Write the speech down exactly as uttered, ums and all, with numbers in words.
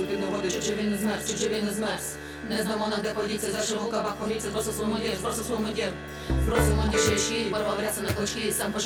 ти не води, чи він не змерз, чи він не змерз. Не знамо на де подіться, за широкавах поліція, просто свому дір, просто свому дір. Просимо дішечки, порвав ряси на клочки, сам